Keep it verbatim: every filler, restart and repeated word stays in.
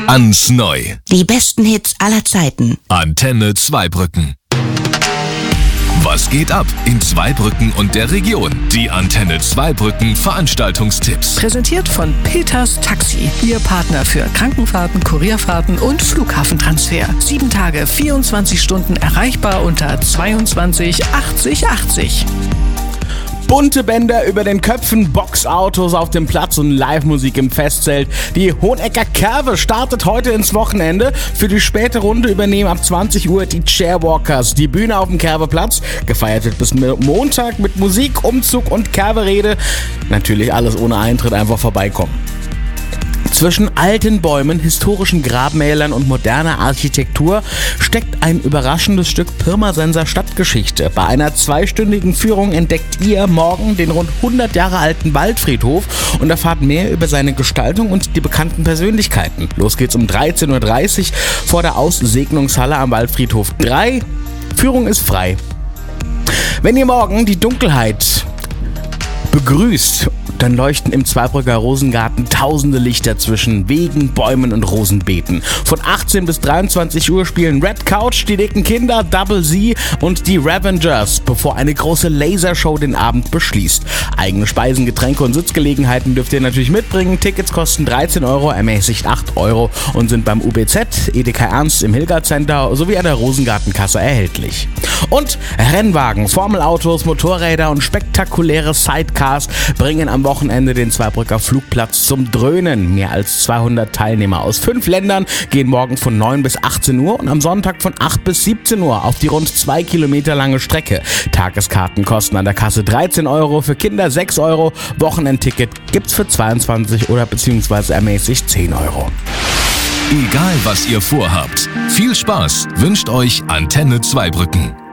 Ans Neu. Die besten Hits aller Zeiten. Antenne Zweibrücken. Was geht ab in Zweibrücken und der Region? Die Antenne Zweibrücken Veranstaltungstipps. Präsentiert von Peters Taxi. Ihr Partner für Krankenfahrten, Kurierfahrten und Flughafentransfer. Sieben Tage, vierundzwanzig Stunden erreichbar unter zweiundzwanzig achtzig achtzig. Bunte Bänder über den Köpfen, Boxautos auf dem Platz und Live-Musik im Festzelt. Die Hohenecker Kerwe startet heute ins Wochenende. Für die späte Runde übernehmen ab zwanzig Uhr die Chairwalkers die Bühne auf dem Kerweplatz. Gefeiert wird bis Montag mit Musik, Umzug und Kerwerede. Natürlich alles ohne Eintritt, einfach vorbeikommen. Zwischen alten Bäumen, historischen Grabmälern und moderner Architektur steckt ein überraschendes Stück Pirmasenser Stadtgeschichte. Bei einer zweistündigen Führung entdeckt ihr morgen den rund hundert Jahre alten Waldfriedhof und erfahrt mehr über seine Gestaltung und die bekannten Persönlichkeiten. Los geht's um dreizehn Uhr dreißig vor der Aussegnungshalle am Waldfriedhof drei. Führung ist frei. Wenn ihr morgen die Dunkelheit begrüßt, dann leuchten im Zweibrücker Rosengarten tausende Lichter zwischen Wegen, Bäumen und Rosenbeeten. Von achtzehn bis dreiundzwanzig Uhr spielen Red Couch, die dicken Kinder, Double Z und die Ravengers, bevor eine große Lasershow den Abend beschließt. Eigene Speisen, Getränke und Sitzgelegenheiten dürft ihr natürlich mitbringen. Tickets kosten dreizehn Euro, ermäßigt acht Euro und sind beim U B Z, E D K Ernst im Hilgard Center sowie an der Rosengartenkasse erhältlich. Und Rennwagen, Formelautos, Motorräder und spektakuläre Sidecars bringen am Wochenende den Zweibrücker Flugplatz zum Dröhnen. Mehr als zweihundert Teilnehmer aus fünf Ländern gehen morgen von neun bis achtzehn Uhr und am Sonntag von acht bis siebzehn Uhr auf die rund zwei Kilometer lange Strecke. Tageskarten kosten an der Kasse dreizehn Euro, für Kinder sechs Euro. Wochenendticket gibt's für zweiundzwanzig oder beziehungsweise ermäßigt zehn Euro. Egal was ihr vorhabt, viel Spaß wünscht euch Antenne Zweibrücken.